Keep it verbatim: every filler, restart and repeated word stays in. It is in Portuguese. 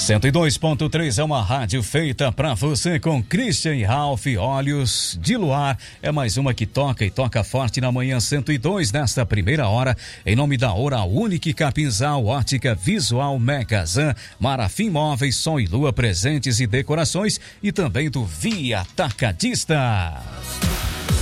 cento e dois ponto três é uma rádio feita pra você com Christian e Ralph. Olhos de Luar é mais uma que toca e toca forte na manhã cento e dois nesta primeira hora. Em nome da Oral Unique, Capinzal, Ótica Visual, Megazan, Marafim Móveis, Sol e Lua, presentes e decorações, e também do Via Atacadista.